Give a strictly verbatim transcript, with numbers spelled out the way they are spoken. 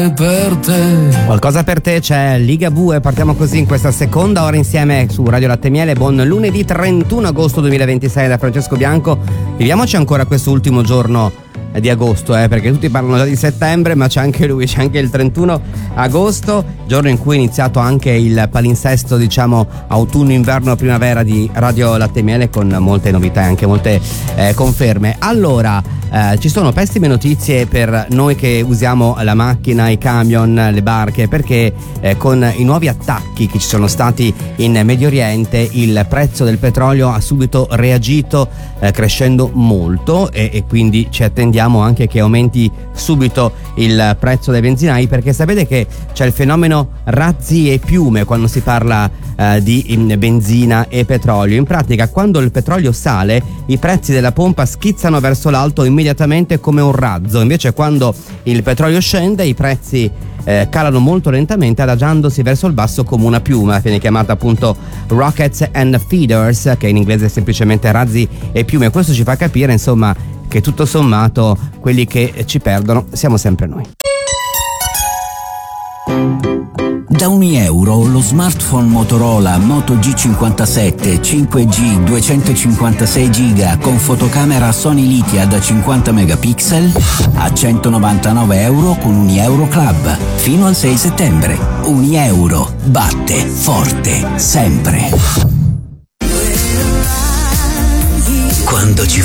Per te. Qualcosa per te c'è Ligabue, partiamo così in questa seconda ora insieme su Radio Latte e Miele. Buon lunedì trentuno agosto duemilaventisei da Francesco Bianco. Viviamoci ancora questo ultimo giorno di agosto, eh, perché tutti parlano già di settembre, ma c'è anche lui, c'è anche il trentuno agosto, giorno in cui è iniziato anche il palinsesto, diciamo, autunno-inverno primavera di Radio Latte e Miele, con molte novità e anche molte eh, conferme. Allora, eh, ci sono pessime notizie per noi che usiamo la macchina, i camion, le barche, perché eh, con i nuovi attacchi che ci sono stati in Medio Oriente il prezzo del petrolio ha subito reagito eh, crescendo molto e, e quindi ci attendiamo anche che aumenti subito il prezzo dei benzinai, perché sapete che c'è il fenomeno razzi e piume quando si parla eh, di in, benzina e petrolio. In pratica, quando il petrolio sale, i prezzi della pompa schizzano verso l'alto immediatamente come un razzo, invece quando il petrolio scende i prezzi eh, calano molto lentamente, adagiandosi verso il basso come una piuma. Viene chiamata appunto rockets and feeders, che in inglese è semplicemente razzi e piume. Questo ci fa capire, insomma, che tutto sommato quelli che ci perdono siamo sempre noi. Da ogni euro lo smartphone Motorola Moto G cinquantasette cinque G duecentocinquantasei giga con fotocamera Sony Lithia da cinquanta megapixel a centonovantanove euro con Unieuro Club fino al sei settembre. Unieuro batte forte sempre. Quando ci